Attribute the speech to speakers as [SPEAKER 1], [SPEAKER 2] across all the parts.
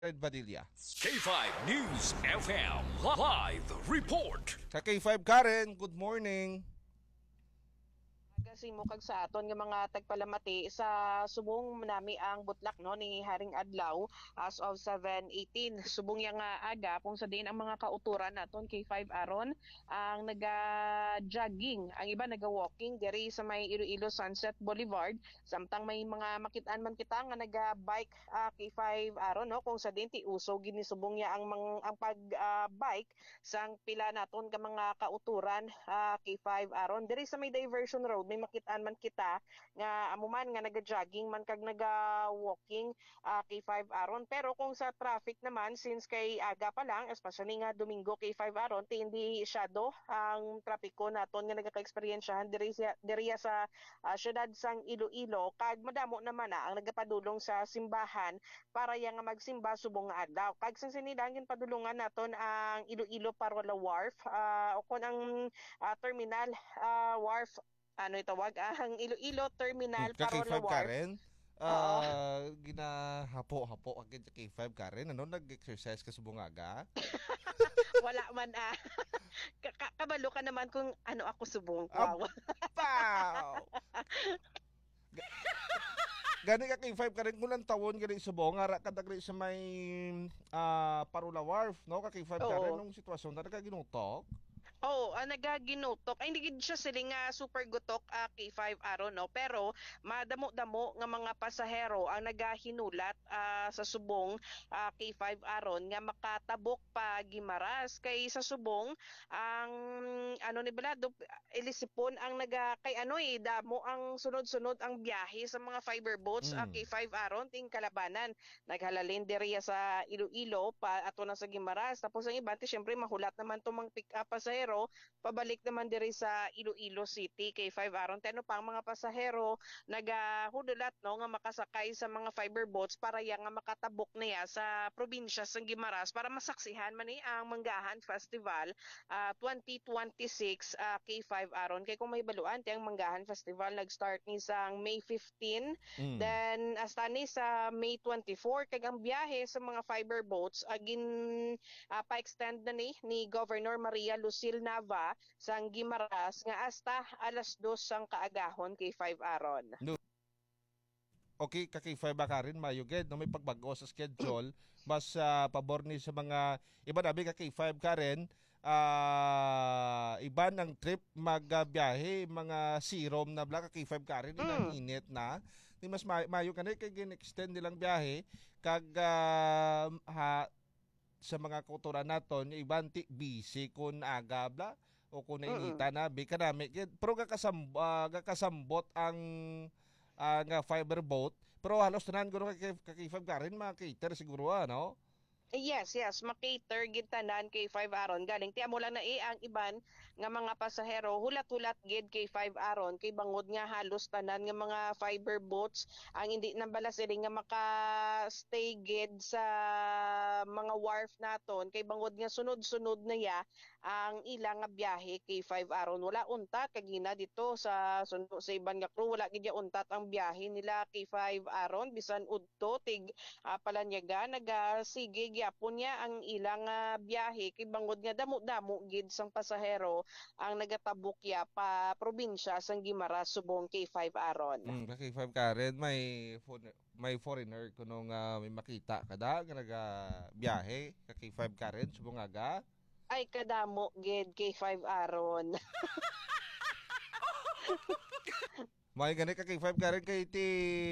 [SPEAKER 1] Red Badilla.
[SPEAKER 2] K5 News FM Live Report.
[SPEAKER 1] Sa K5 Karen, good morning.
[SPEAKER 3] Kasi mo kag sa aton nga mga tagpalamati sa subong nami ang butlak no ni Haring Adlaw as of 7:18 subong yang nga aga kung sa din ang mga kauturan naton K5 aron ang naga-jogging, ang iba naga-walking diri sa may Iloilo Sunset Boulevard, samtang may mga makitaan man kita nga naga-bike K5 aron no kung sa din ti uso gini subong ya ang pag bike sang pila naton ka mga kauturan K5 aron diri sa may diversion road may makitaan man kita nga amuman nga naga-jogging man kag naga-walking K5 aron, pero kung sa traffic naman since kay aga pa lang especially nga Domingo K5 aron hindi syado ang trapiko naton nga nagaka-experiensyahan diri sa syudad sang Iloilo, kag madamo naman ang nagapadulong sa simbahan para ya nga magsimba subong nga adlaw. Kag sang sinilangin padulungan naton ang Iloilo Parola Wharf o kon ang terminal wharf ano itawag ang Iloilo Terminal
[SPEAKER 1] Ka
[SPEAKER 3] Parola
[SPEAKER 1] K5
[SPEAKER 3] Wharf.
[SPEAKER 1] Karen.
[SPEAKER 3] Oo.
[SPEAKER 1] Ginahapo-hapo agad sa K5 Karen. Ano, nag-exercise ka sa bungaga?
[SPEAKER 3] Wala man kabalo ka naman kung ano ako subong.
[SPEAKER 1] Ah,
[SPEAKER 3] Wow.
[SPEAKER 1] Pow! Gani ka K5 Karen, kulang tawon gani sa bongara kadagri sa may Parula Wharf, no? Ka K5 Karen,
[SPEAKER 3] Oo.
[SPEAKER 1] nung sitwasyon talaga ginutok.
[SPEAKER 3] Oh, nagaginutok. Ay hindi gid siya sila nga super gutok K5 aron no, pero madamo-damo nga mga pasahero ang nagahinulat sa subong K5 aron nga makatabok pa Gimaras kay sa subong ang ano ni Balado Elisipon ang kay damo ang sunod-sunod ang biyahe sa mga fiber boats K5 aron ting kalabanan naghalalin diri sa Iloilo pa ato na sa Gimaras, tapos ang iba syempre mahulat naman tong mga pick up pasahero pabalik naman diri sa Iloilo City K5 aron teno pang mga pasahero nagahudulat no nga makasakay sa mga fiber boats para ya nga makatabok niya sa probinsya sa Guimaras para masaksihan man ni ang Manggahan Festival 2026 K5 aron kay kung may baluan ti ang Manggahan Festival nag-start ni sa May 15 then hasta ni sa May 24 kag ang biyahe sa mga fiber boats agin pa-extend na ni Governor Maria Lucille Nava sang Gimaras nga hasta alas 2 sang kaagahon K5 aron.
[SPEAKER 1] No. Okay, ka K5 Karen, mayugid no, may pagbago sa schedule, mas pabor ni sa mga iba nabi ka K5 Karen, iba ng trip magbiyahe mga serum na bla ka K5 Karen inang init na ni mas mayo kanay kay gin-extend nilang biyahe kag sa mga kultura naton iban ti busy kun aga bla o kun inita na bi kanami pero gakasambot ang nga fiber boat, pero halos tanan guro kay K5 Karen ma-cater siguro no.
[SPEAKER 3] Yes, makater gid tanan kay 5 aron galing ti amo lang na ang iban nga mga pasahero hulat-hulat gid kay 5 aron kay bangod nga halos tanan nga mga fiber boats ang hindi nambala sila nga maka-stay gid sa mga wharf naton kay bangod nga sunod-sunod na ya ang ilang nga biyahe kay 5 aron wala untat kagina dito sa sundo sa iban nga crew wala gid ya untat ang biyahe nila kay 5 aron bisan udto tig Palanyaga nagasige gyapon niya ang ilang biyahe kay bangod nga damo-damo gid sang pasahero ang nagatabok ya pa probinsya sang Guimaras subong K5 aron.
[SPEAKER 1] Ka K5 Karen, may foreigner kuno nga may makita kada nga naga biyahe ka K5 Karen subong aga.
[SPEAKER 3] Ay kadamo gid K5 aron.
[SPEAKER 1] May gani ka K5 Karen kay ti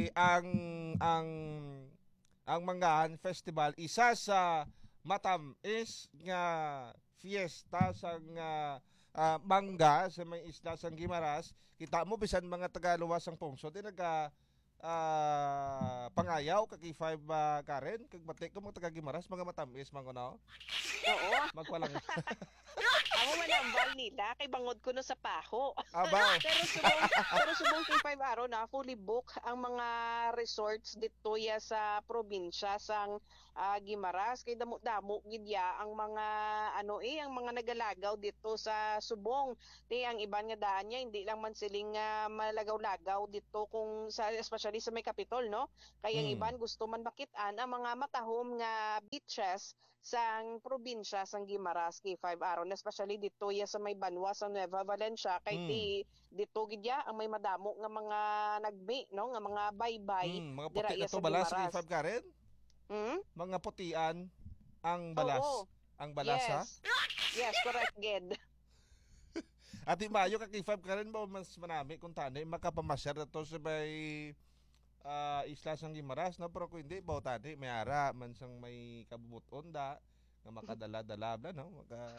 [SPEAKER 1] ang Manggahan Festival isa sa matamis nga fiesta sang mangga sa may isla sang Guimaras. Kita mo bisan mga tagaluwas ang pungsod di naga pangayaw ka K5 Karen kag batik ko mga taga Guimaras mga matamis man kuno.
[SPEAKER 3] Oo.
[SPEAKER 1] Magpalang
[SPEAKER 3] Amo manambal nila kay bangod ko no sa paho.
[SPEAKER 1] Aba.
[SPEAKER 3] pero subong kay 5 araw na fully book ang mga resorts dito ya sa probinsya sang Guimaras kay damo-damo gid ya ang mga ang mga nagalagaw dito sa Subong. Di ang iban nga daan niya hindi lang man siling malagaw-lagaw dito kung sa especially sa may Kapitol no. Kaya ang iban gusto man makit-an ang mga matahom nga beaches sang probinsya sang Guimaras kay 5 araw especially dito ya sa may Banwa sa Nueva Valencia kay dito gid ya ang may madamo nga mga nagbi no nga mga baybay
[SPEAKER 1] Mga
[SPEAKER 3] dira
[SPEAKER 1] puti
[SPEAKER 3] iya
[SPEAKER 1] na to
[SPEAKER 3] sa
[SPEAKER 1] balas kay
[SPEAKER 3] Guimaras.
[SPEAKER 1] 5 Karen? Mga putian ang balas.
[SPEAKER 3] Oo.
[SPEAKER 1] Ang balas ha?
[SPEAKER 3] Yes, correct gid.
[SPEAKER 1] At mayo ka kay 5 Karen ba mas manami kung tani makapamasyar na to sa may isla sang Guimaras no pero kung hindi baw tani may ara man sang may kabubuton da nga makadala-dala bla no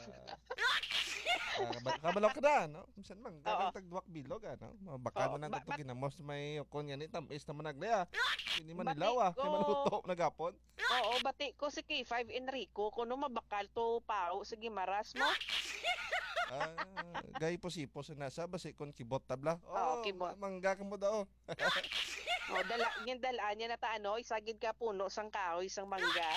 [SPEAKER 1] kabalaw ka na no minsan man
[SPEAKER 3] Oo.
[SPEAKER 1] tagduwak bilog no baka
[SPEAKER 3] Oo,
[SPEAKER 1] man nang
[SPEAKER 3] but-
[SPEAKER 1] ginamos may kon yan tamis naman naglaya hindi man
[SPEAKER 3] Bati
[SPEAKER 1] nilaw
[SPEAKER 3] ko.
[SPEAKER 1] hindi man huto nagapon.
[SPEAKER 3] Oo, bati ko si K5 Enrico kuno mabakal to pao sa Gimaras mo.
[SPEAKER 1] Gay po sipos na nasa basi kon kibot tabla.
[SPEAKER 3] Oo, kibot.
[SPEAKER 1] Mangga ka mo daw.
[SPEAKER 3] O yung dalaan niya na ta isagid ka puno sang kahoy sang mangga.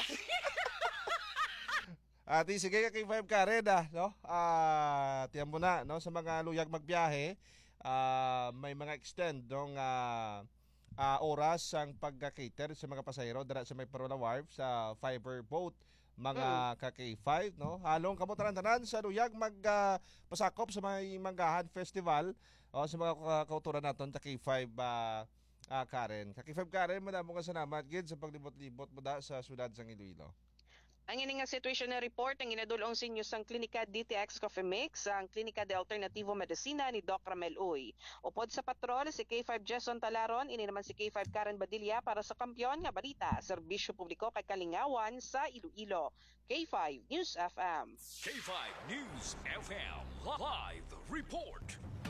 [SPEAKER 1] Ati sige ka kay 5 Karen no? Tiyan mo na no sa mga luyag magbiyahe, may mga extend dong oras ang pagka-cater sa mga pasahero dira sa may Parola Wharf sa Fiber Boat mga ka-K5 no. Halong kamo tanan sa luyag pasakop sa may Manggahan Festival o sa mga kauturan naton sa K5 Karen. Ka K5 Karen, madamo ka salamat gid sa paglibot-libot mo da sa syudad sang Iloilo.
[SPEAKER 3] Ang ini nga situation na report ang inadulong sa inyo sang Klinika DTX Coffee Mix, ang Klinika de Alternativo Medicina ni Doc Ramel Uy. Upod sa patrol si K5 Jason Talaron, ini naman si K5 Karen Badilla para sa Kampiyon nga Balita, serbisyo publiko kay Kalingawan sa Iloilo. K5 News FM.
[SPEAKER 2] K5 News FM Live Report.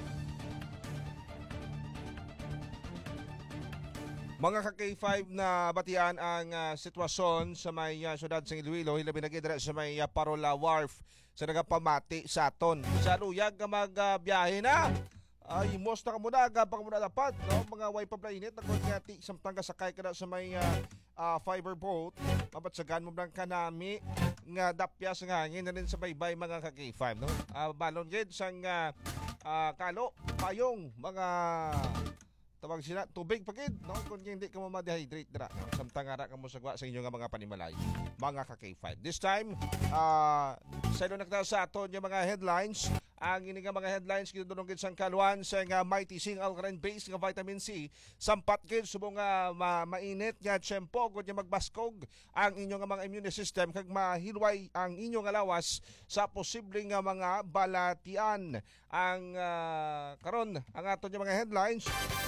[SPEAKER 1] Mga ka-K5 na batian ang sitwasyon sa may syudad sa Iloilo, hilabi na gidra sa may Parola Wharf sa nagapamati sa aton. Sa luyag ka magbiyahe na. Ay, mos na ka muna, gabang muna dapat. No? Mga way pa init, nagkati samtang kasakay ka na sa may fiber boat. Mabatsagan mo lang kanami nga dapyas nga hangin na rin sa baybay mga ka-K5. No? Balon gid sang kalo, payong, mga tawag sila tubig pagid no kung hindi ka mo ma-dehydrate dira no? Samtang ara ka mo sagwa sa inyo nga mga panimalay mga ka K5 this time sa ilo nakita sa aton yung mga headlines ang ini nga mga headlines gidulong gid sang kaluan sa nga mighty sing alkaline base nga vitamin C sampat gid subong nga mainit nga tiyempo gud nga magbaskog ang inyo nga mga immune system kag mahilway ang inyo nga lawas sa posibleng nga mga balatian ang karon ang aton yung mga headlines.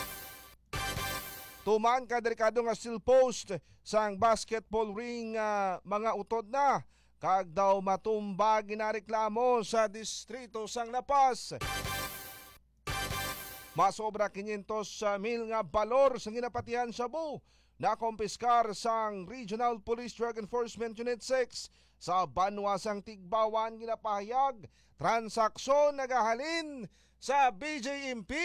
[SPEAKER 1] Tuman ka delikado nga steel post sang basketball ring mga utod na kag daw matumba ginareklamo sa distrito sang Lapas. Masobra 500,000 nga balor sa ginapatihan sa Cebu na kompiskar sang Regional Police Drug Enforcement Unit 6 sa Banwa sang Tigbawan ginapahayag transaksyon nagahalin sa BJMP.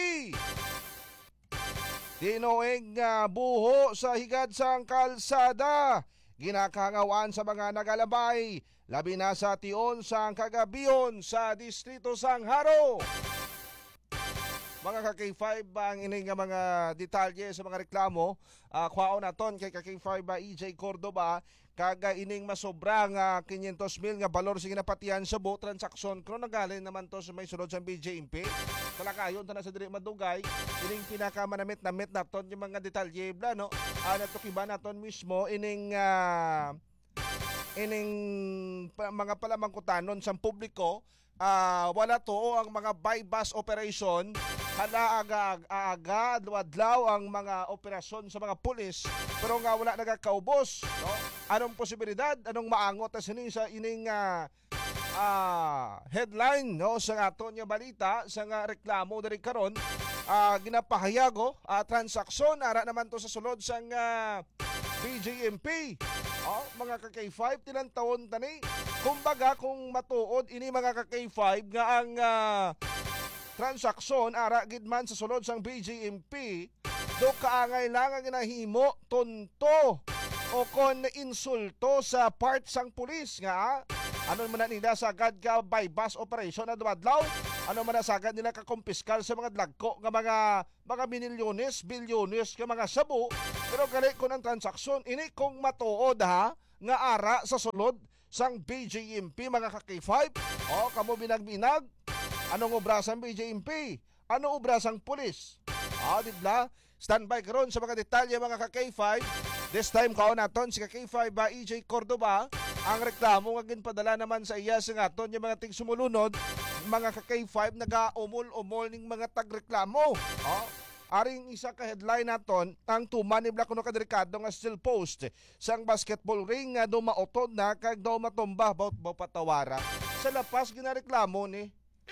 [SPEAKER 1] Tinoeng buho sa higad sang kalsada. Ginakangawaan sa mga nagalabay. Labi na sa tion sang kagabiyon sa distrito sang Haro. Mga ka-K5 ang ining mga detalye sa mga reklamo. Kwaon naton kay ka-K5 EJ Cordoba kaga ining masobrang 500,000 nga balor sa ginapatihan sa buo transaksyon kung nagalin naman to sa may sunod sa BJMP. Talakayon ta na sa diri madugay ining pinakamanamit-namit naton yung mga detalye bla no. Natukiban naton mismo ining mga palamangkutanon sa publiko. Wala to ang mga buy-bus operation. Hala aga adlaw ang mga operasyon sa mga pulis pero nga wala nagakaubos no? Anong posibilidad anong maangot sa ining headline no sa aton nga balita sa nga reklamo diri karon ginapahayag transaksyon ara naman to sa sulod sa BJMP Oh, mga ka-K5 tinantawon tani. Kumbaga kung matuod ini mga ka-K5 nga ang transaksyon ara gid man sa sulod sang BJMP do kaangay lang ang ginahimo tonto o kon insulto sa part sang pulis nga ano man na nila sagad ka bypass operation na dumadlaw ano man na sagad nila kakumpiskal sa mga dlagko nga mga milyones bilyones nga mga sabu pero gali kun ang transaksyon ini kung matuod ha nga ara sa sulod sang BJMP mga ka-K5 o kamo binag-binag anong obra sang BJMP ano obra sang pulis dibla standby karon sa mga detalye mga ka-K5. This time kaon naton si ka-K5 ba EJ Cordoba ang reklamo nga ginpadala naman sa iya sa aton yung mga tigsumulunod mga ka-K5 naga-umol-umol ning mga tagreklamo. Aring isa ka headline naton ang tuman ni Black Kadelikado nga still post sang basketball ring nga dumaotod na kag daw matumba baut patawara sa lapas ginareklamo ni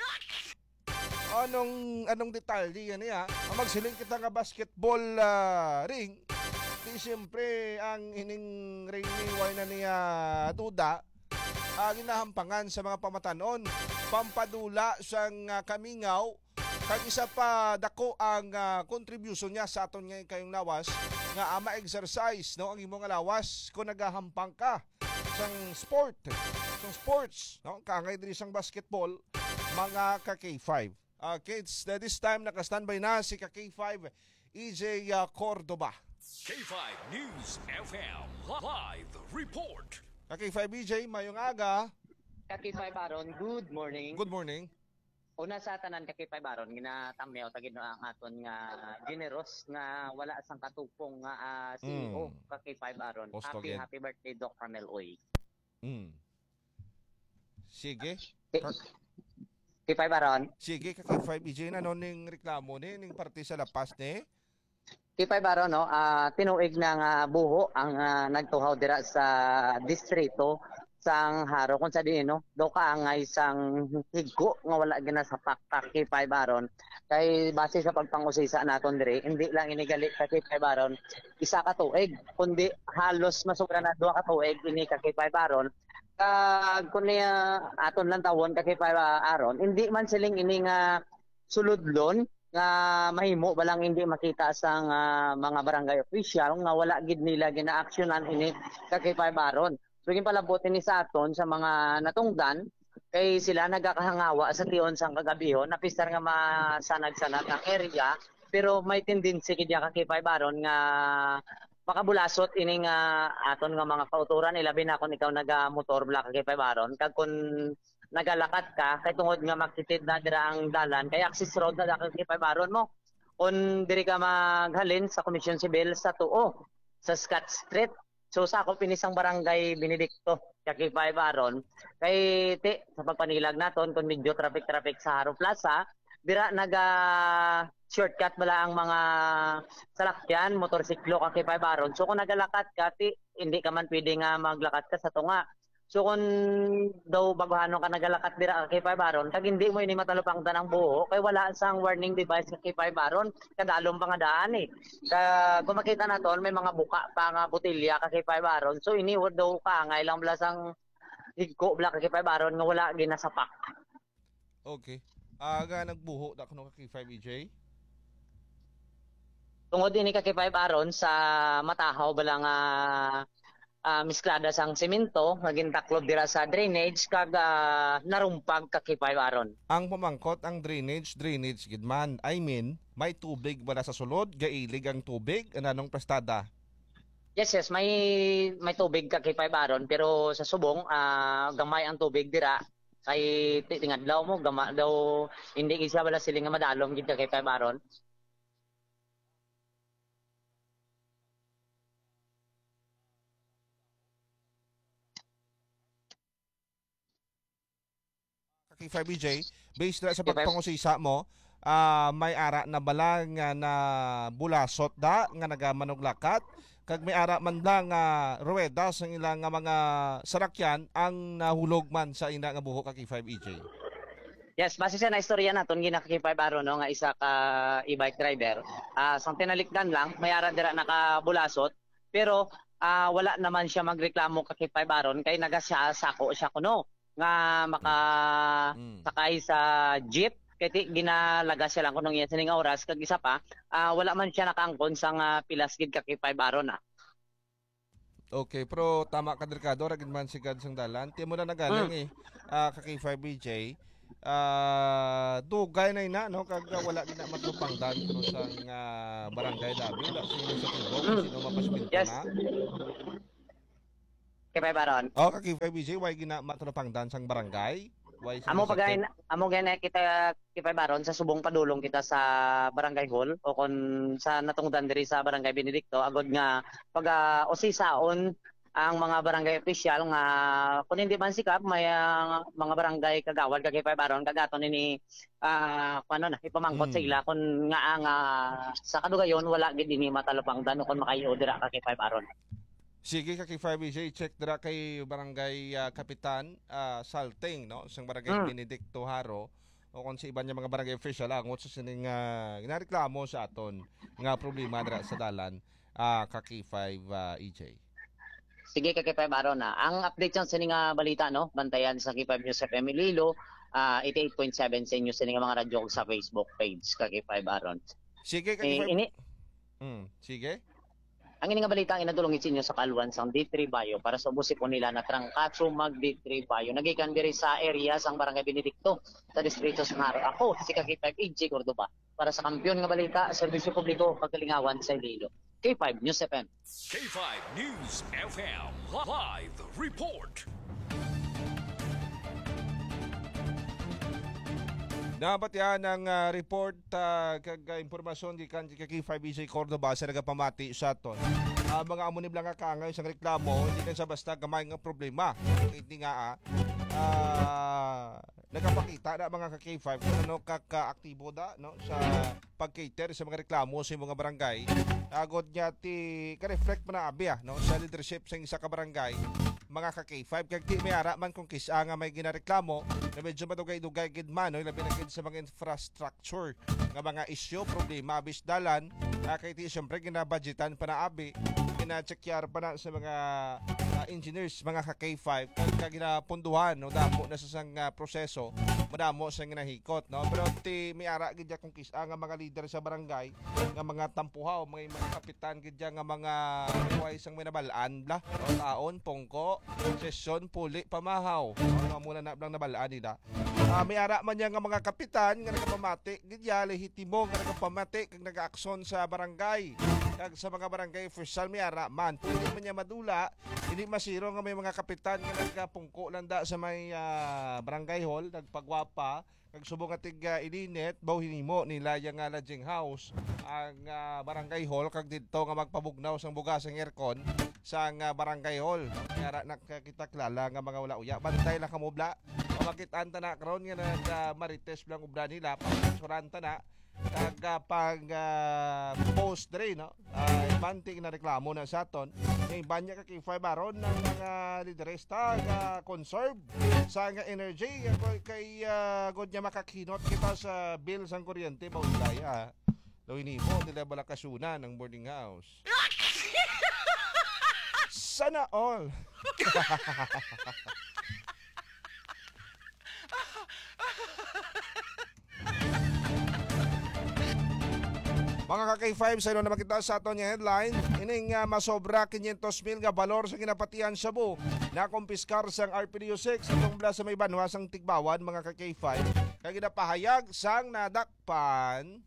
[SPEAKER 1] anong detalye yan niya magsiling kita nga basketball ring di siyempre ang ining ring ni way na niya duda ginahampangan sa mga pamatanon pampadula sang kamingaw kag isa pa dako ang contribution niya sa aton nga kayong lawas nga ama exercise no ang imong lawas kung nagahampang ka sang sports no kangay diri sang basketball mga ka-K5. Okay, this time naka-standby na si ka-K5 EJ Cordoba.
[SPEAKER 2] K5 News FM Live Report.
[SPEAKER 1] Ka-K5 EJ, mayong aga.
[SPEAKER 4] Kaki 5 Aron, good morning.
[SPEAKER 1] Good morning.
[SPEAKER 4] Una sa tanan Kaki 5 Aron, ginatamyaw tagid no ang aton nga generous nga wala sang katupong nga CEO Kaki 5 Aron. Happy birthday Doc Ramel Oy.
[SPEAKER 1] Sige.
[SPEAKER 4] Kaki 5 Aron.
[SPEAKER 1] Sige Kaki 5 EJ na ning reklamo ni ning parte sa lapas ni.
[SPEAKER 4] Kaki 5 Aron no, tinuig na nga buho ang nagtuhaw dira sa distrito sang Haro kung sa diin no do kaangay sang higko nga wala gina sa Kaki 5 Aron kay base sa pagpangusisa naton diri hindi lang inigali Kaki 5 Aron isa ka tuig kundi halos masubra na duha ka tuig ini Kaki 5 Aron kag kun aton lang tawon Kaki 5 Aron hindi man siling ini nga suludlon nga mahimo balang hindi makita sang mga barangay official nga wala gid nila gina-aksyonan ini Kaki 5 Aron. So palabotin ni sa aton sa mga natungdan kay sila nagakahangawa sa tiyon sang kagabihon napistar nga masanag-sanag ang area pero may tendency kid Kaki 5 Aron nga makabulasot ini nga aton nga mga kauturan ilabi na kung ikaw nagamotor Black Kaki 5 Aron kag kun nagalakat ka kay tungod nga makitid na dira ang dalan kay access road na Kaki 5 Aron mo on diri ka maghalin sa Komisyon Sibil sa tuo sa Scott Street. So sakop pinisang barangay Benedicto Kaki 5 Aron kay sa pagpanilag naton kun medyo traffic sa Haro Plaza dira naga shortcut bala ang mga salakyan motorsiklo Kaki 5 Aron. So kung nagalakat ka hindi ka man pwede nga maglakat ka sa tunga. So kung daw baguhano ka nagalakat dira Kaki 5 Aron kag hindi mo ini matalupang tanang buho kay wala sang warning device Kaki 5 Aron kadalom pa nga daan kung makita naton may mga buka pa nga botelya Kaki 5 Aron so ini daw ka ngay lang bala sang higko Black Kaki 5 Aron nga wala ginasapak.
[SPEAKER 1] Okay. Aga nagbuho da kuno Kaki 5 EJ.
[SPEAKER 4] Tungod ini Kaki 5 Aron sa matahaw bala nga misklada sang semento nga gintaklob dira sa drainage kag narumpag Kaki 5 Aron.
[SPEAKER 1] Ang pamangkot ang drainage gid man. I mean, may tubig bala sa sulod, gailig ang tubig anong prestada.
[SPEAKER 4] Yes, may tubig Kaki 5 Aron pero sa subong gamay ang tubig dira kay tingadlaw mo gama daw hindi gid siya bala siling nga madalom gid Kaki 5 Aron.
[SPEAKER 1] Kaki 5 EJ, based na sa pagpangusisa mo, may ara na bala nga na bulasot da nga nagamanuglakat kag may ara man lang ruedas ang ilang nga mga sarakyan ang nahulog man sa ina nga buho Kaki 5 EJ.
[SPEAKER 4] Yes, base sa na istorya naton gina Kaki 5 Aron no nga isa ka e-bike driver. Sang tinalikdan lang may ara dira nakabulasot pero wala naman siya magreklamo kay K5 aron kay nagasako siya kuno nga maka
[SPEAKER 1] Mm.
[SPEAKER 4] sakay sa jeep kay ginalaga siya lang kunong iya sining oras kag isa pa wala man siya nakaangkon sa nga pilas gid ka K5 aron na.
[SPEAKER 1] Okay, pero tama ka Delgado, ragid man si God sang dalan. Ti mo na nagaling ka K5BJ. Dugay na ina no kag wala gid na matupangdan pero sang barangay Dabi la sino sa tibok sino mapasminto
[SPEAKER 4] Yes.
[SPEAKER 1] na.
[SPEAKER 4] K5 aron.
[SPEAKER 1] Ka K5BJ why gina matupangdan sang barangay? Why
[SPEAKER 4] Amo pagay kita K5 aron sa subong padulong kita sa Barangay Hall o kon sa natungdan diri sa Barangay Benedicto agod nga pag usisaon ang mga barangay official nga kung hindi man sikap may mga barangay kagawad kag K5 aron kagaton ni kuno na ipamangkot sa ila kun nga sa kadugayon wala gid dinhi matalupangdan kon makayo dira ka K5 aron.
[SPEAKER 1] Sige ka K5BJ, check dira kay barangay Kapitan Salting no, sang barangay Benedicto Haro o kung sa iban niya mga barangay official angot sa sining ginareklamo sa aton nga problema dira sa dalan ka K5EJ.
[SPEAKER 4] Sige ka K5 aron na. Ang update sa nga balita no, bantayan sa K5 News FM Iloilo 88.7 sa inyo sa nga mga radyo sa Facebook page ka K5 aron.
[SPEAKER 1] Sige ka K5. Sige.
[SPEAKER 4] Ang ini nga balita ang inadulong inyo sa kaluan sang D3 Bayo para sa ubusi po nila na trangkatso mag D3 Bayo. Nagikan diri sa area sang Barangay Benedicto sa distrito sa Haro. Ako si K5 EJ Cordoba para sa kampiyon nga balita, serbisyo publiko, pagkalingawan sa Iloilo. K5 News FM.
[SPEAKER 2] K5 News FM Live Report.
[SPEAKER 1] Dapat yan ang report kag impormasyon gikan kay K5BJ Cordoba sa nagapamati sa aton. Mga amo ni blang kaangay sa reklamo hindi kan sa basta gamay nga problema. Hindi nga nagapakita na mga K5 kung ano kaka-aktibo da no sa pag-cater sa mga reklamo sa mga barangay. Agod niya ti ka-reflect man na abi no sa leadership sa isa ka barangay mga ka-K5 kag di may ara man kung kisa nga may ginareklamo na medyo madugay-dugay gid man no labi na gid sa mga infrastructure nga mga isyu problema bis dalan kay ti syempre ginabudgetan pa na abi gina-checkyar pa na sa mga engineers mga ka-K5 kag ginapunduhan no damo na sa sang proseso madamo sa ginahikot no pero ti may ara gid kung kisa nga mga leader sa barangay nga mga tampuhaw mga kapitan gid nga mga kuhay sang minabalaan bla no taon pongko sesyon puli pamahaw no muna na blang nabalaan nila may ara man nga mga kapitan nga nagapamati gid lehitimo nga nagapamati kag nagaakson sa barangay kag sa mga barangay official may ara man pwede man niya madula hindi masiro nga may mga kapitan nga nagapungko landa sa may barangay hall nagpagwapa kag subong atig ilinit baw hinimo nila yang lodging house ang barangay hall kag didto nga magpabugnaw sang bugas ang aircon sang barangay hall kaya nakakita klala nga mga wala uya bantay lang kamubla makitaan ta na karon nga marites lang ubra nila pagsuranta na kag pag post dre no banting na reklamo na sa aton may banya ka K5 aron ng mga lideresta conserve sa nga energy kay god nya makakinot kita sa bill sang kuryente maulaya lawini mo nila bala kasuna ng boarding house sana all mga ka-K5 sa ilo na makita sa aton yung headline ining masobra 500,000 nga balor sa ginapatian Shabu na kumpiskar sang RPDO6 itong bla sa may banwa sang Tigbawan mga ka-K5 kaya ginapahayag sang nadakpan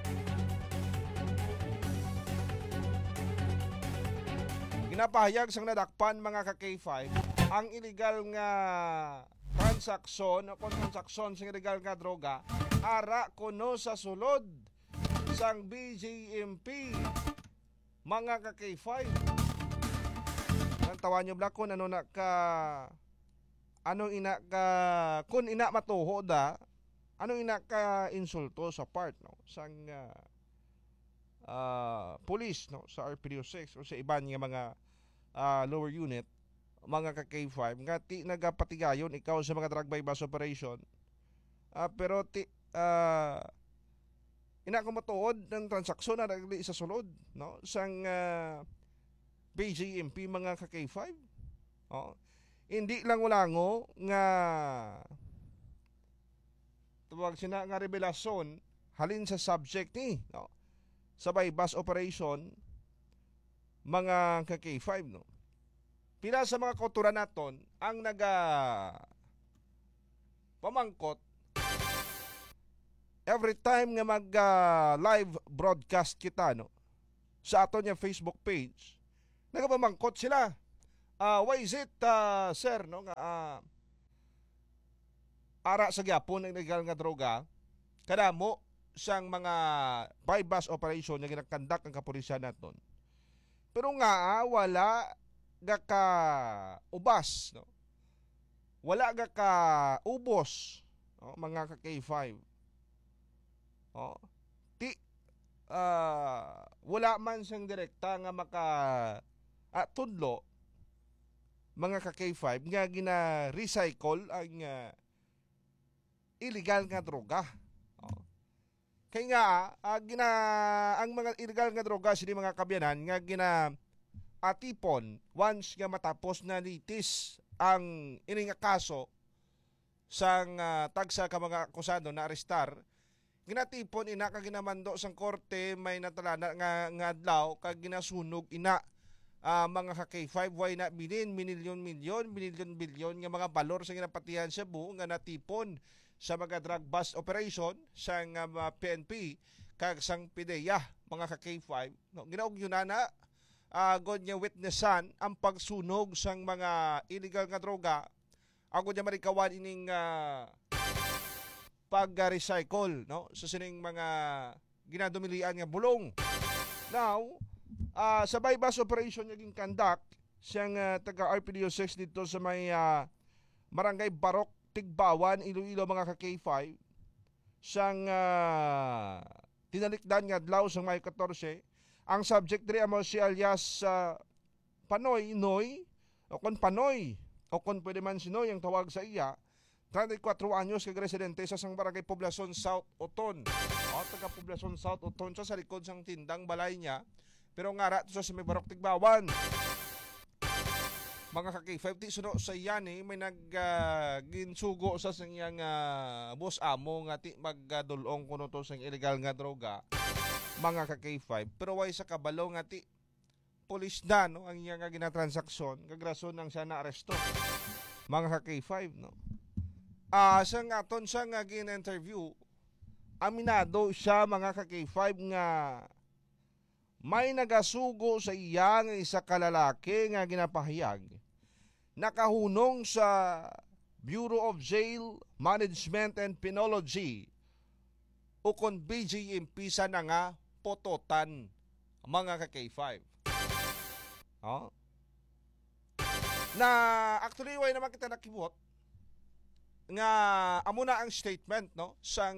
[SPEAKER 1] mga ka-K5 ang illegal nga transaksyon o transaksyon sa illegal nga droga ara kuno sa sulod sang BJMP mga ka-K5 ang tawa nyo black kun ano na ka anong ina ka kun ina matuho da anong ina ka insulto sa part no sang police no sa RPDO6 o sa iban nga mga lower unit mga ka-K5 nga ti nagapatigayon ikaw sa mga drug bypass operation pero ti ina ko matuod ng transaksyon na nagli sa sulod no sang BJMP mga ka K5. Oh. Hindi lang ulango nga tuwag sina nga revelasyon halin sa subject ni no. Sa bypass operation mga ka K5 no. Pila sa mga kauturan naton ang naga pamangkot every time nga mag live broadcast kita no sa aton yung Facebook page nagapamangkot sila. Why is it sir no nga ara sa gyapon ng illegal nga droga kadamo sang mga bypass operation nga ginakandak ang kapulisan naton. Pero nga wala ga ka ubas no. Wala ga ka ubos no? Mga ka K5. Oh. Wala man siyang direkta nga maka tudlo mga ka K5 nga gina-recycle ang illegal nga droga. Oh. Kaya nga ang mga illegal nga droga sini mga kabyanan nga atipon once nga matapos na litis ang ini nga kaso sang tagsa ka mga akusado na arestar ginatipon ina kag ginamando sang korte may natalana nga adlaw kag ginasunog ina mga ka K5 why na bilyon nga mga balor sa ginapatihan sa buo nga natipon sa mga drug bust operation sang PNP kag sang PDEA mga ka K5 no ginaog yun na god nga witnessan ang pagsunog sang mga illegal nga droga ako niya marikawan ining pag-recycle no sa sining mga ginadumilian nga bulong. Now sa bypass operation naging conduct siyang taga RPDO 6 dito sa may Barangay Barok Tigbawan Iloilo mga ka K5 siyang tinalikdan nga adlaw sa May 14. Ang subject diri amo si alias Panoy Noy o kon Panoy o kon pwede man si Noy ang tawag sa iya 34 anyos kag residente sa sang barangay Poblacion South Oton. Taga Poblacion South Oton siya sa likod sang tindang balay niya pero ngara to sa may Barok Tigbawan. Mga ka K5 ti suno sa iyan may ginsugo sa sang iyang boss amo nga ti magdulong kuno to sang illegal nga droga. Mga ka K5 pero way sa kabalo nga ti pulis na no ang iyang ginatransaksyon kag rason nang siya na aresto mga ka K5 no sa aton siya nga gin-interview aminado siya mga ka K5 nga may nagasugo sa iya nga isa ka lalaki nga ginapahayag nakahunong sa Bureau of Jail Management and Penology o kon BJMP sa na nga pototan mga ka K5. Oh. Na actually way naman kita nakibot nga amo na ang statement no sang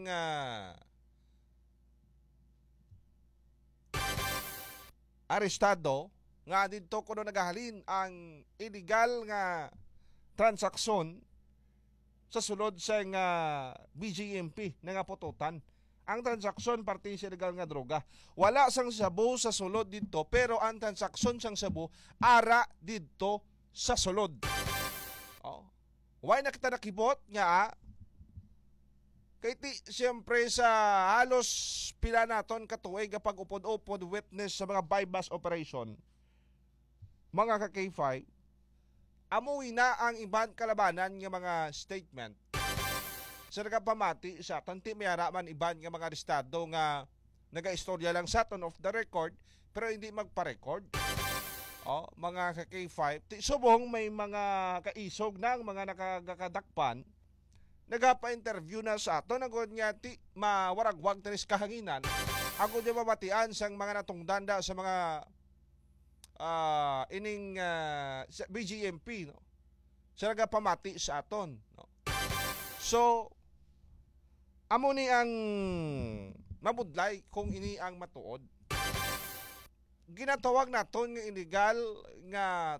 [SPEAKER 1] arestado nga didto kuno nagahalin ang illegal nga transaksyon sa sulod sa BJMP nga pototan. Ang transaksyon parte sa illegal nga droga. Wala sang sabo sa sulod dito pero ang transaksyon sang sabo ara dito sa sulod. Oh. Why na kita nakibot nga kay ti siyempre sa halos pila naton katuig kapag upod-upod witness sa mga bypass operation mga ka K5 amuwi na ang ibang kalabanan nga mga statement sa nagapamati sa tanti may haraman iban nga mga arestado nga nagaistorya lang sa ton of the record pero hindi magpa-record. Mga ka K5 subong may mga kaisog ng mga nakakadakpan nagapa-interview na sa aton agod nga ti mawaragwag tenis kahanginan ako di mabatian sang mga natungdanda sa mga ining BGMP no sa nagapamati sa aton no. So amo ni ang mabudlay kung ini ang matuod. Ginatawag naton nga illegal nga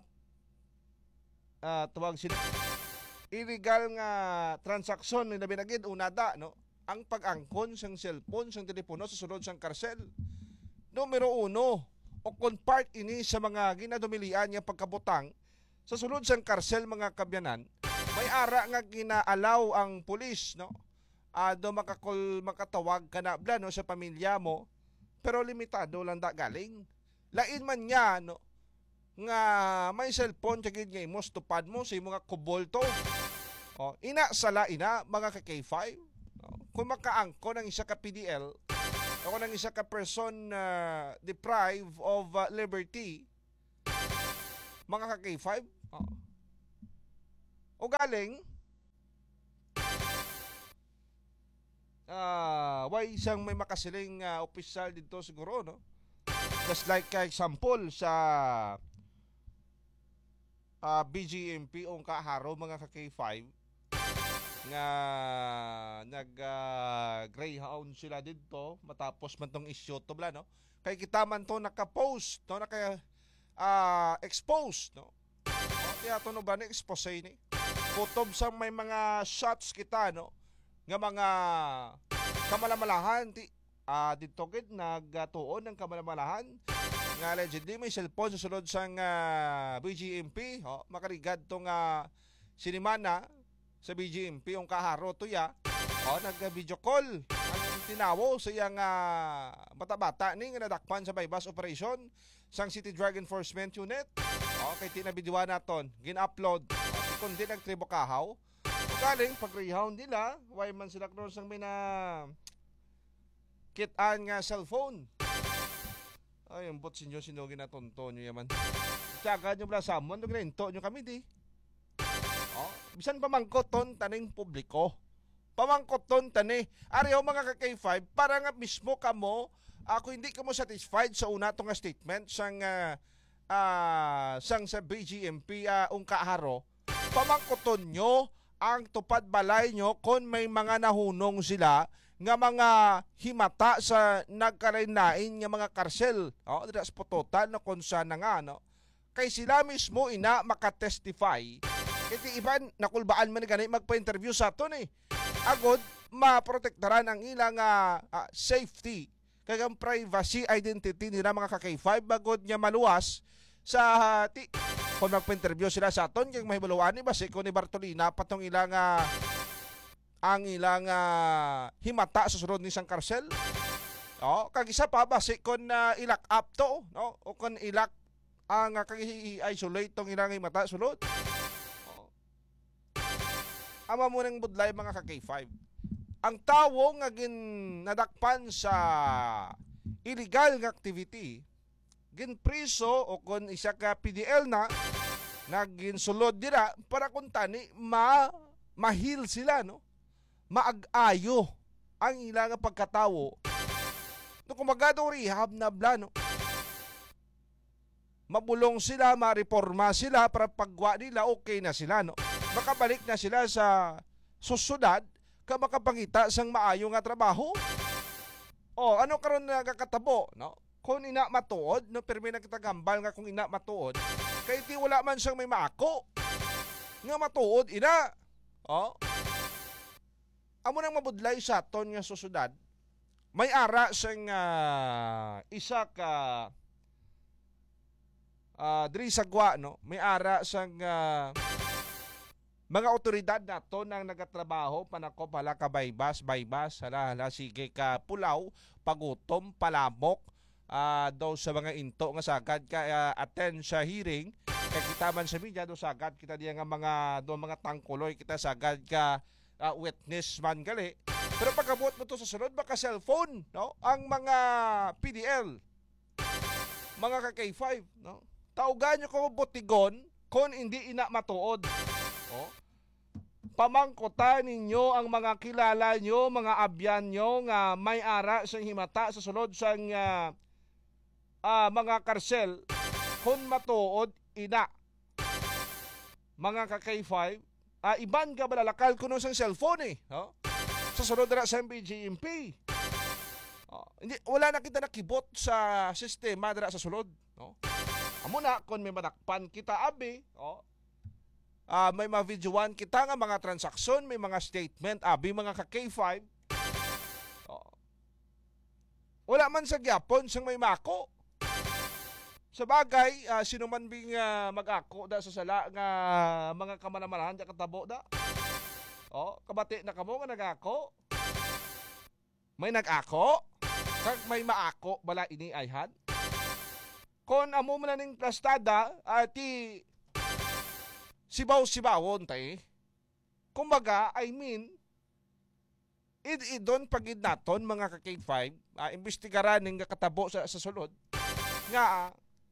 [SPEAKER 1] tawag sila illegal nga transaksyon ni binagid unada no ang pag-angkon sang cellphone sang telepono sa sulod sang karsel. Numero 1 o kung part ini sa mga ginadumilian nga pagkabutang sa sulod sang karsel mga kabyanan, may ara nga ginaalaw ang pulis, no? Do makatawag ka na bla, no, sa pamilya mo, pero limitado lang da galing. Lain man niya, no, nga may cellphone kagid nga imos tupad mo sa mga kubolto. Ina sala ina mga ka K5. Kung makaangko ng isa ka PDL o ng isa ka person deprived of liberty, mga ka K5, o galing why isang may makasiling opisyal dito siguro, no? Just like example sa BGMP o kaharo mga ka K5 nga nag Greyhound sila dito matapos man tong issue to bla, no? Kay kita man to naka-post, no, naka expose, no? Kaya to no ba ni expose ni? Kutob sa may mga shots kita, no, nga mga kamalamalahan dito gid nagtuon ng kamalamalahan nga allegedly may cellphone sa sulod sang BGMP, makarigad tong sinimana sa BGMP yung kaharo tuya, nag-video call ang tinawo sa iyang bata-bata ni nga nadakpan sa bypass operation sang City Drug Enforcement Unit. Kay tinabidyoan naton gin-upload kundi nagtribo kahaw galing pag-Greyhound nila, why man sila karon sang mina kitaan nga cellphone. Ay, ang bot sinyo sinugin na tonto nyo yaman. Tsaka nyo bala samon, nagrinto nyo kami di. Bisan pamangkoton taning publiko. Pamangkoton tani. Ariyo mga ka-K5, para nga mismo kamo, ako hindi kamo satisfied sa una tong statement sang sa BGMP kaharo. Pamangkoton nyo ang tupad balay nyo kung may mga nahunong sila nga mga himata sa nagkalain-lain nga mga karsel. Dira sa pototan na kung saan na nga, no? Kay sila mismo ina makatestify. Kaya iban, nakulbaan man ganit magpa-interview sa aton eh. Agod, maprotektaran ang ilang safety, kagang privacy, identity nila mga ka-K5 bagod niya maluwas sa kung magpa-interview sila sa aton kung may baluan ni basi ko ni Bartolina patong ilang ang ilang himata sa sulod ni sang karsel. Kag isa pa basi kon ilak up to, no? O kon ilak ang kag-isolate tong ilang himata sulod. Ama mo nang budlay mga ka-K5. Ang tawo nga nadakpan sa illegal nga activity, ginpriso o kon isa ka PDL na naginsulod dira para kung tani mahil sila, no? Maag-ayo ang ilang pagkatawo. No, kumagado rehab na bla, no? Mabulong sila, mareforma sila para pagwa nila okay na sila, no? Makabalik na sila sa susunod ka makapangita sang maayo nga trabaho. Ano karon nagakatabo, no? Kung ina matuod, no, pero may nagtagambal nga kung ina matuod, kaya di wala man siyang may maako nga matuod ina. Amo nang mabudlay sa aton nga susunod, may ara siyang isa ka diri sa gwa, no, may ara siyang mga otoridad nato nang nagatrabaho panako pala ka baybas hala sige ka pulaw pagutom palamok daw sa mga into nga sagad ka attend sa hearing kay kita man sa media do sagad kita diya nga mga tangkuloy kita sagad ka witness man gali, pero pagabot mo to sa sunod baka cellphone, no, ang mga PDL mga ka K5, no, taugan nyo ko botigon kung hindi ina matuod. Pamangkutan ninyo ang mga kilala nyo, mga abyan nyo nga may ara sa himata sa sulod sang mga karsel kung matuod ina. Mga ka-K5, iban ka balalakal kuno sang cellphone eh, no? Sa sulod na sa BGMP. Hindi, wala na kita nakibot sa sistema dira sa sulod, no? Amo na kung may madakpan kita abi, may mga videoan kita nga mga transaksyon, may mga statement abi mga ka-K5. Wala man sa gyapon sang may mako. Sa bagay, sino man bing mag-ako da sa sala nga mga kamanamanahan da katabo da. Kabati na kamo nga nag-ako. May nag-ako, kag may maako bala ini ayhan. Kon amo man ning plastada, ti sibaw-sibawon tay. Kumbaga, I mean, idon pagid naton mga ka-K5, imbestigaran ning katabo sa sulod nga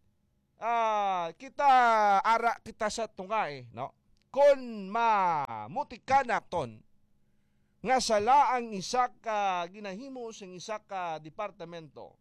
[SPEAKER 1] kita ara kita sa tungay, no? Kon mamutika naton nga sala ang isa ka ginahimo sa isa ka departamento,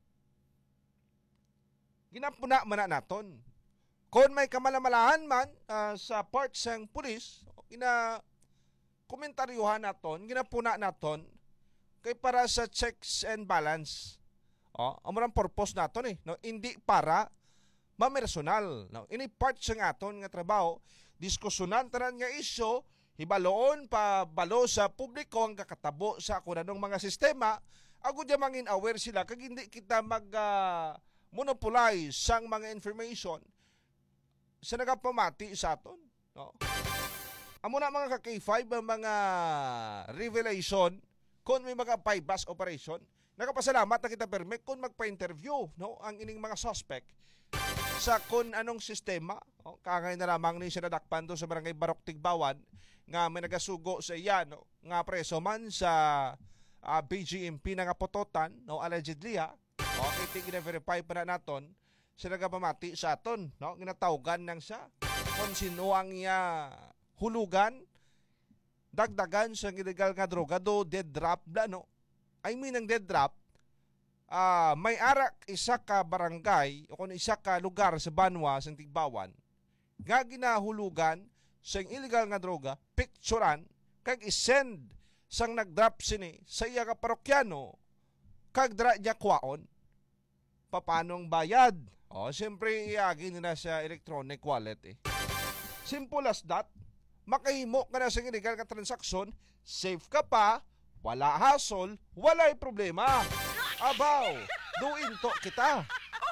[SPEAKER 1] ginapuna man naton. Kon may kamalamalahan man sa part sang pulis, komentaryuhan naton, ginapuna naton kay para sa checks and balance. Amurang purpose naton no? Hindi para mamersonal. No? Ini part sa aton nga trabaho, diskusyonan tanan nga isyo, hibaloon pa balo sa publiko ang kakatabo sa kunanong mga sistema, agud ya mangin aware sila kag hindi kita mag monopolize sang mga information sa nagapamati sa aton. No? Amo na mga ka-K5 ang mga revelation kung may mga bypass operation. Nagapasalamat na kita permit kung magpa-interview, no, ang ining mga suspect sa kung anong sistema. Kagay na lamang ni siya nadakpan do sa barangay Barok Tigbawan nga may nagasugo sa iya, no, nga preso man sa BGMP na nga pototan, no, allegedly ha. Okay, gina-verify pa na naton siya nagapamati sa aton, no, ginatawgan nang siya kung sino ang iya hulugan, dagdagan sa illegal nga droga do dead drop bla, no. I mean ang dead drop, may arak isa ka barangay o kung isa ka lugar sa Banwa sa Tigbawan nga ginahulugan sa illegal nga droga, picturean kag isend sang nagdrop sini sa iya ka parokyano kag dra niya kwaon papanong bayad. Siyempre iagi nila sa electronic wallet Simple as that. Makahimo ka na sa illegal ka transaksyon, safe ka pa, wala hassle, walay problema. Abaw, duin to kita.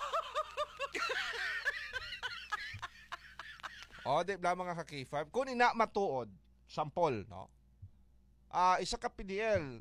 [SPEAKER 1] Di ba mga ka-K5? Kung ina matuod, sample, no? Isa ka PDL,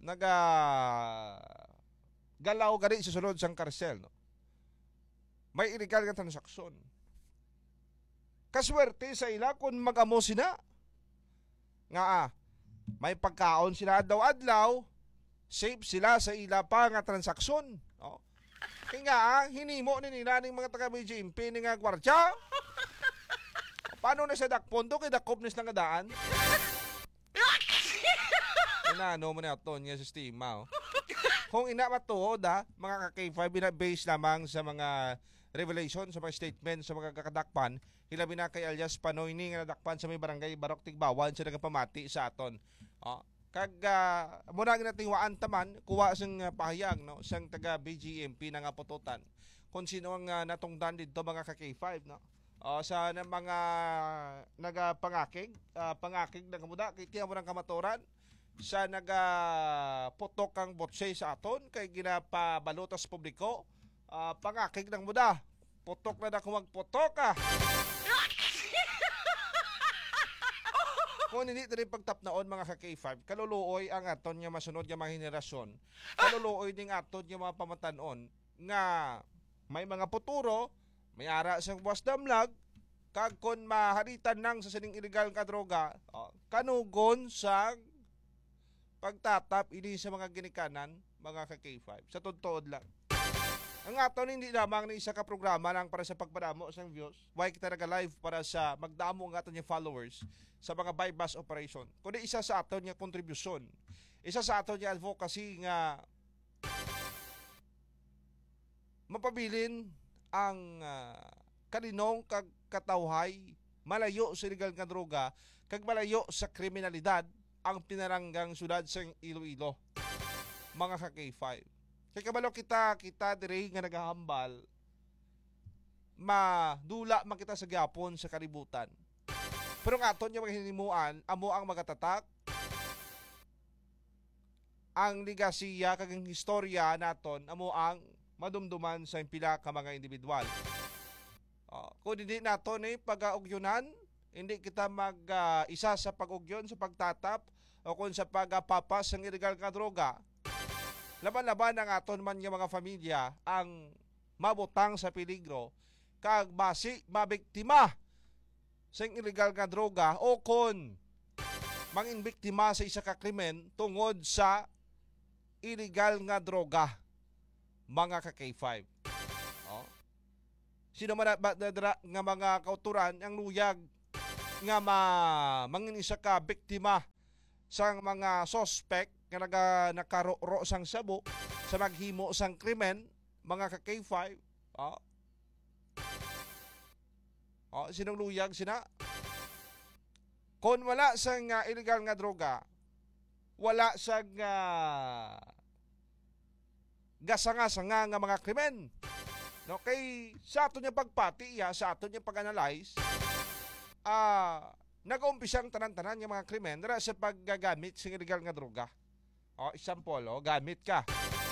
[SPEAKER 1] galaw gari sa sulod sang karsel, no? May illegal ka transaksyon. Kaswerte sa ila kung mag-amo sina. Nga may pagkaon sila adlaw-adlaw, safe sila sa ila pa nga transaksyon. Kaya nga, hinimo ni nila ng mga taga-BGMP ni nga gwardya. Paano na sa dakpondo kay dakopnis lang kadaan? Ano mo na ito niya sistema. Kung ina matuod mga ka-K5, bina-base lamang sa mga revelation, sa mga statement, sa mga kakadakpan, hilabi na kay alias Panoy ni nga nadakpan sa may barangay Barok Tigbawan sa nagapamati sa aton. Kag muna ginatiwaan taman kuha sang pahayag, no, sang taga BGMP na nga pototan kung sino ang natungdan dito mga ka-K5, no. Sa mga nagapangakig pangakig na kamuda kay tiya mo ng kamaturan sa nagaputok ang botse sa aton kay ginapabalotas publiko, pangakig ng muda, putok na kung magputok Kung hindi rin pagtapnaon mga ka-K5, kaluluoy ang aton nga masunod nga mga henerasyon, kaluluoy ding aton nga mga pamatanon nga may mga puturo, may ara sa buwas damlag, kag kon maharitan nang sa sining illegal ka droga, kanugon sa pagtatap ini sa mga ginikanan mga ka-K5. Sa totoo lang. Ang aton hindi lamang ni isa ka programa lang para sa pagpadamo sa views. Why kita naga-live para sa magdamo ang aton yung followers sa mga bypass operation. Kundi isa sa aton yung kontribusyon. Isa sa aton yung advocacy nga mapabilin ang kaninong kag katawhay malayo sa illegal nga droga kag malayo sa kriminalidad ang pinaranggang syudad sa Iloilo. Mga ka-K5. Kaya kabalo kita dire nga naghahambal, madula man kita sa gyapon sa kalibutan. Pero ang aton yung mga hinimuan, amo ang magatatak, ang ligasiya kag ang historya naton, amo ang madumduman sa pila ka mga individual. Kung hindi nato ni pag-augyunan, hindi kita mag-isa sa pag-ugyon, sa pagtatap, o kung sa pagpapas ng illegal nga droga, laban-laban ang aton man nga mga pamilya ang mabutang sa peligro kag mabiktima sa illegal nga droga o kon mangin biktima sa isa ka krimen tungod sa illegal nga droga, mga ka K5. Sino man nga mga kauturan ang luyag nga mangin isa ka biktima sa mga suspect nga nakaro sang sabo sa naghimo sang krimen, mga ka K5. Sinong luyag sina? Kung wala sang illegal nga droga, wala sang gasanga-sanga nga mga krimen. No, kay sa ato niya pagpati, sa ato niya pag-analyze, nag-umpisang tanan-tanan yung mga krimen dara sa paggagamit sa illegal nga droga. Example, gamit ka.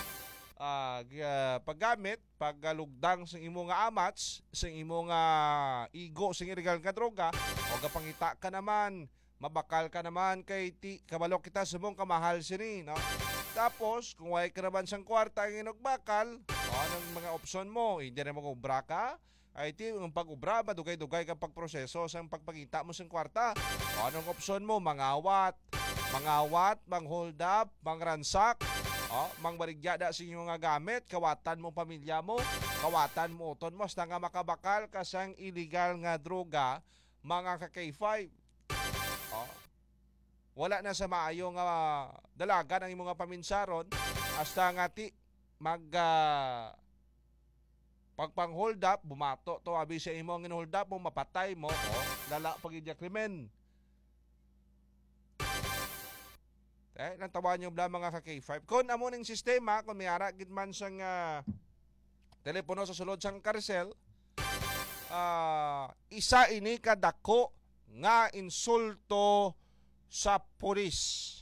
[SPEAKER 1] Paggamit, paggalugdang sa imo nga amats, sa imo nga igo sa illegal nga droga, o gapangita ka naman, mabakal ka naman kay kabalo kita sa mong kamahal sini, no? Tapos, kung way ka naman sang kwarta ang inugbakal, anong mga opsyon mo? Hindi na mag-ubra ka? Ay ang pag-ubra, madugay-dugay kang pagproseso sa pagpagita mo sang kwarta. Anong opsyon mo? Mangawat, mang-hold up, mang-ransak, mangbarigya sa inyong nga gamit, kawatan mo pamilya mo, kawatan mo uton mo, hasta nga makabakal ka sang illegal nga droga, mga ka-K5. Wala na sa maayo nga dalagan ang imong paminsaron hasta nga ti pagpang-hold up, bumato to abi sa imo ang hold up mo, mapatay mo, lala pagidya krimen. Nang tawan yung mga ka-K5. Kung amo ning sistema, kung may ara gid man sang telepono sa sulod sang karsel, isa ini kadako nga insulto sa pulis.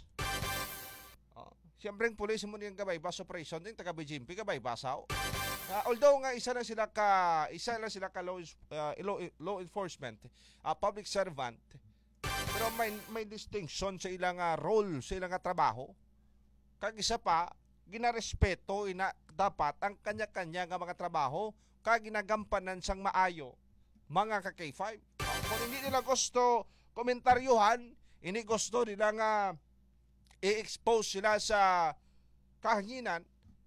[SPEAKER 1] Siyempre ang pulis mo niyang gabaybas operation din, taga BGMP gabaybasaw. Although nga isa lang sila ka law enforcement, public servant, pero may distinction sa ilang role, sa ilang trabaho. Kag isa pa, ginarespeto dapat ang kanya-kanya nga mga trabaho kag ginagampanan sang maayo, mga ka-K5. Kung hindi nila gusto komentaryuhan, hindi gusto nila nga i-expose sila sa kahanginan,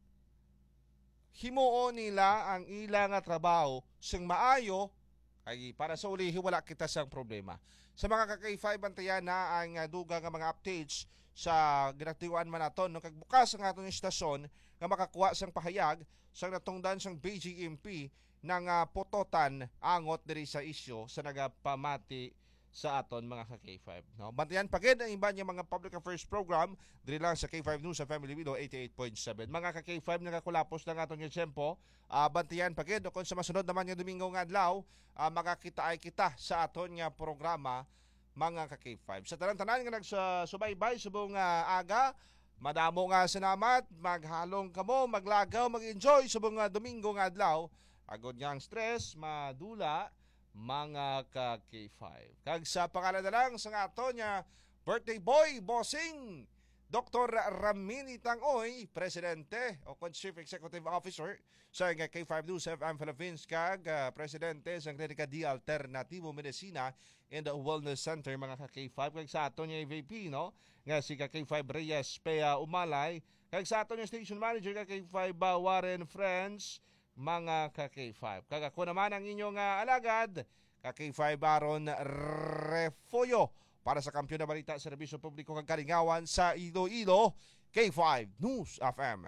[SPEAKER 1] himuon nila ang ilang trabaho sang maayo, ay para sa ulihi wala kita sang problema. Sa mga ka-K5, bantayan na ang duga nga mga updates sa ginatiwan man naton, kag bukas ang atong istasyon nga makakuha sang pahayag sang natungdan sang BGMP ng putotan angot diri sa isyu sa nagapamati sa aton mga ka-K5. No? Bantayan pagid ang iba niya mga public affairs program diri lang sa K5 News sa Family Video 88.7. Mga ka-K5 nagakulapos lang aton yung tempo. Bantayan pagid kung sa masunod naman yung Domingo nga adlaw, makakita ay kita sa aton nga programa, mga ka-K5. Sa tanan-tanan nga nagsubaybay subong aga, madamo nga salamat, maghalong kamo, maglagaw, mag-enjoy subong Domingo nga adlaw. Agod nga ang stress, madula, mga ka-K5. Kag sa pangalan na lang sa ato niya birthday boy, bossing Dr. Ramini Tangoy, Presidente o Chief Executive Officer sa K5 News FM Philippines, kag Presidente sa Klinika Di Alternativo Medicina and Wellness Center, mga ka-K5. Kag sa ato niya VP, no, nga si K5 Reyes Pea Umalay, kag sa ato niya Station Manager K5 Warren Friends, mga ka-K5. Kag ako naman ang inyong alagad, K5 Baron Refoyo, para sa Kampiyon na Balita, Serbisyo Publiko kag Kalingawan sa Iloilo, K5 News FM.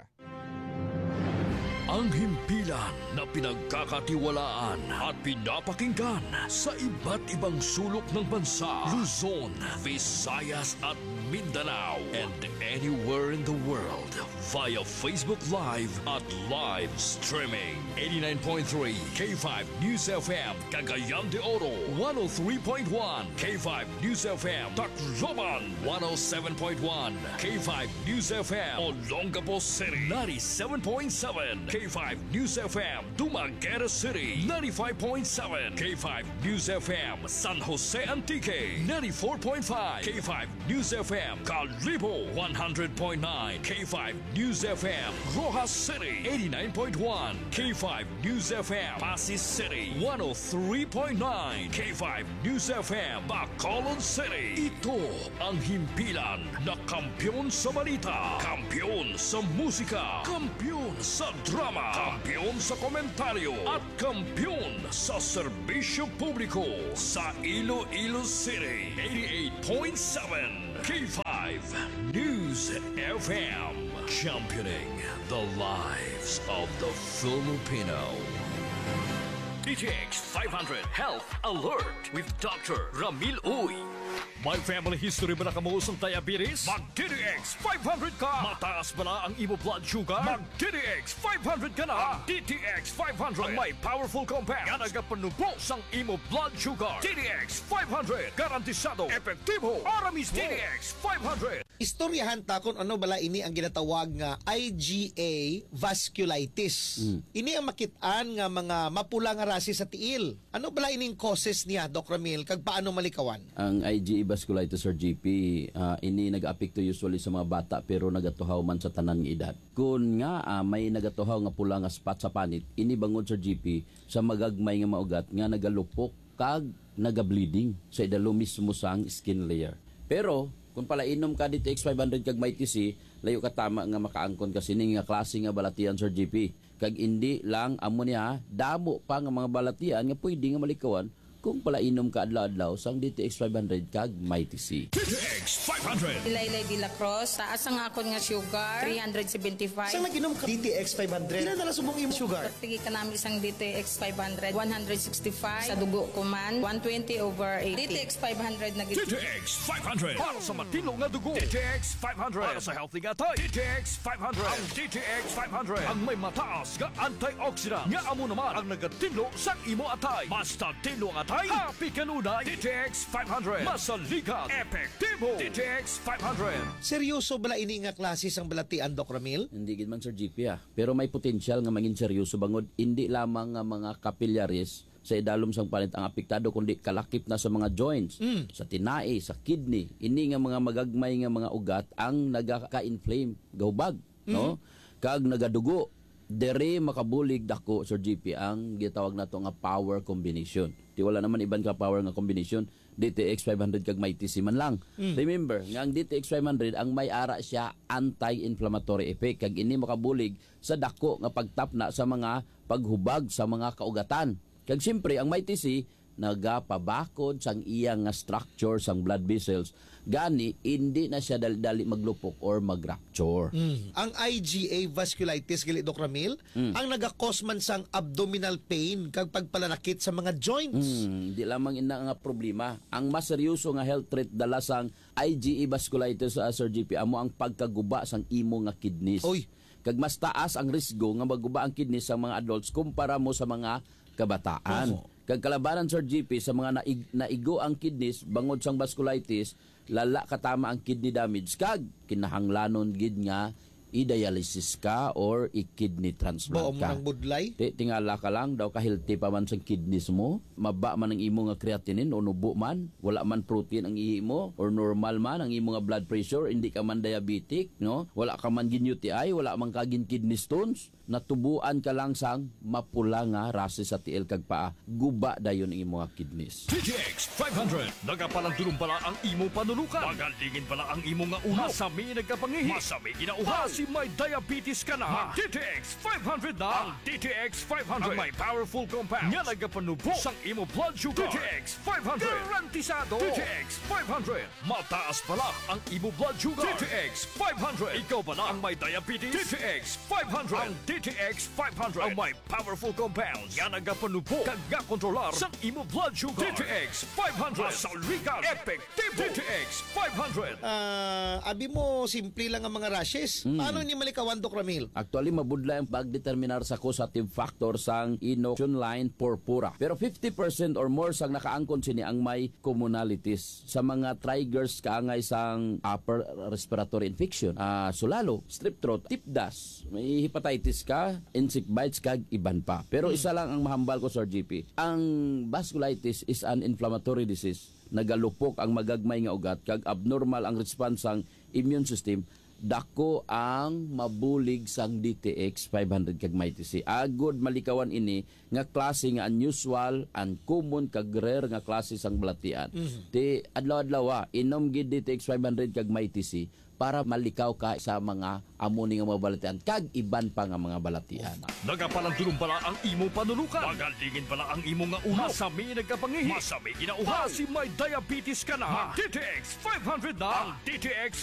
[SPEAKER 2] Ang himpilan na pinagkakatiwalaan at pinapakinggan sa iba't ibang sulok ng bansa, Luzon, Visayas at Mindanao, and anywhere in the world via Facebook Live at live streaming. 89.3 K5 News FM Cagayan de Oro, 103.1 K5 News FM Tacloban, 107.1 K5 News FM Olongapo City, 97.7 K5 News FM Dumaguete City, 95.7 K5 News FM San Jose Antique, 94.5 K5 News FM Calibo, 100.9 K5 News FM Rojas City, 89.1 K5 News FM Pasig City, 103.9 K5 News FM Bacolod City. Ito ang himpilan na kampiyon sa balita, kampiyon sa musika, kampiyon sa drama, kampiyon sa komentaryo, at kampiyon sa serbisyo publiko sa Iloilo City. 88.7 K5 News FM, championing the lives of the Filipino. DTX 500 Health Alert with Dr. Ramil Uy. May family history ba na kamuusong diabetes? Mag-DTX 500 ka! Mataas ba na ang imo blood sugar? Mag-DTX 500 ka na! DTX 500 ang may powerful compounds nga nagapanubo sang imo blood sugar. DTX 500 garantisado, epektibo, aramis. DTX 500.
[SPEAKER 5] Istoryahan ta kung ano bala ini ang ginatawag nga IgA vasculitis. Ini ang makitaan nga mga mapula nga rasi sa tiil. Ano bala ining causes niya, Doc Ramil, kag paano malikawan?
[SPEAKER 6] Ang IgA vasculitis or GP, ini nag-apekto usually sa mga bata pero nagatuhaw man sa tanan nga edad. Kung nga may nagatuhaw nga pula nga spot sa panit, ini bangod sa GP sa magagmay nga maugat nga nagalupok kag naga-bleeding sa idalo mismo sang skin layer. Pero kung pala inom ka dito X500 kag may TC, layo ka tama nga makaangkon kasi ning nga klase nga balatian Sir GP. Kag hindi lang amo niya damo pa nga mga balatian nga pwede nga malikawan kung pala inom ka adlaw-adlaw sang DTX 500 kag may TC.
[SPEAKER 2] DTX 500.
[SPEAKER 7] Laylay de la Cruz, taas ang akon nga sugar, 375.
[SPEAKER 5] Saan nag-inom ka DTX 500? Ilan na subong imo sugar?
[SPEAKER 7] Pagtigi ka namin isang DTX 500, 165. Sa dugo ko man, 120/80. DTX 500 na gito.
[SPEAKER 2] DTX 500 para sa matino nga dugo. DTX 500 para sa healthy nga tay. DTX 500. Ang DTX 500 ang may mataas nga antioxidant nga amo naman ang nagatino sa imo atay. Basta tino ang atay, happy kanunay. DTX 500 masaligat, epektibo. DTX 500.
[SPEAKER 5] Seryoso bala ini nga klase sang balatian, Doc Ramil?
[SPEAKER 6] Hindi gid man Sir GP pero may potential nga maging seryoso bangod hindi lamang nga mga capillaries sa idalom sang panit ang apektado kundi kalakip na sa mga joints, sa tinai, sa kidney. Ini nga mga magagmay nga mga ugat ang nagaka-inflame, gahubag, no? Kag nagadugo. Dere makabulig dako Sir GP ang gitawag nato nga power combination. Di wala naman iban ka power nga combination. DTX 500 kag may TC man lang. Remember, nga ang DTX 500 ang may ara siya anti-inflammatory effect kag ini makabulig sa dako nga pagtapna sa mga paghubag sa mga kaugatan. Kag siyempre ang may TC nagapabakod sang iyang nga structure sang blood vessels gani hindi na siya dali maglupok or mag-rupture.
[SPEAKER 5] Ang IgA vasculitis gali Doc Ramil, ang naga-cause man sang abdominal pain kag pagpalanakit sa mga joints.
[SPEAKER 6] Di lamang ina nga problema. Ang mas seryoso nga health threat dala sang IgA vasculitis sa Sir GP amo ang pagkaguba sang imo nga kidneys.
[SPEAKER 5] Oy.
[SPEAKER 6] Kag mas taas ang risgo nga maguba ang kidneys sa mga adults kumpara mo sa mga kabataan. Kag kalabanan Sir GP sa mga naigo ang kidneys bangod sang vasculitis, lala katama ang kidney damage kag kinahanglanon gid nga i-dialysis ka or i-kidney transplant
[SPEAKER 5] Bao mo
[SPEAKER 6] ka.
[SPEAKER 5] ng budlay?
[SPEAKER 6] Tingala ka lang daw kahilti pa man sa kidneys mo, maba man ang imo nga creatinine o nubo man, wala man protein ang ihi mo or normal man ang imo nga blood pressure, hindi ka man diabetic, no? Wala ka man gin UTI, wala man ka gin kidney stones, natubuan ka lang sang mapula nga rase sa tiil kag paa, guba dayon ang imo nga kidneys.
[SPEAKER 2] DTX 500 nagapalandulong pala ang imo panunukan. Magalingin pala ang imo nga ulo. Masami nagkapangihi. Masami ginauhaw. Si may diabetes ka na. DTX 500 na. Ang DTX 500 ang may powerful compounds nga nagapanubo sang imo blood sugar. DTX 500 garantisado. DTX 500 mataas pala ang imo blood sugar. DTX 500 ikaw pala ang may diabetes. DTX 500 ang DTX 500 ang may powerful compounds nga nagapanubo kag kontrolar sang imo blood sugar. DTX 500 masaligat, epektibo. DTX 500
[SPEAKER 5] Abi mo simple lang ang mga rashes. Paano Paano ni malikawan, Doc Ramil?
[SPEAKER 6] Actually, mabudla ang pagdeterminar sa causative factor sang inoculation line purpura. Pero 50% or more sang nakaangkon sini ang may commonalities sa mga triggers kaangay sang upper respiratory infection. Sulalo, strep throat, tipdas, may hepatitis ka, insect bites kag iban pa. Pero isa lang ang mahambal ko, Sir GP. Ang vasculitis is an inflammatory disease. Nagalupok ang magagmay nga ugat kag abnormal ang response sang immune system. Dako ang mabulig sang DTX 500 kag MITC. Agod malikawan ini nga klase nga unusual, uncommon kag rare nga klase sang balatian. Ti adlaw-adlaw inom gid DTX 500 kag MITC para malikaw ka sa mga amoni nga mga balatian kag iban pa nga mga balatian.
[SPEAKER 2] Nagapalang pala ang imo panulukan. Magalingin pala ang imo nga ulo. Masami nagkapangihi. Masami ginauhaw. Si may diabetes ka na. DTX 500 na. Ang DTX